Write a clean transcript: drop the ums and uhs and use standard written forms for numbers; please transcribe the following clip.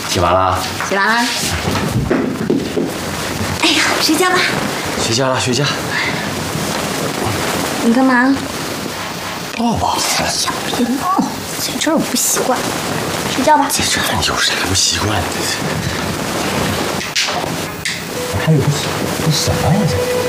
洗完了？ 洗完了。哎呀，睡觉吧。 睡觉了，睡觉。 你干嘛？ 抱抱。 哎呀，别闹，在这儿我不习惯。睡觉吧。 在这儿有啥不习惯的？还有这什么呀？这。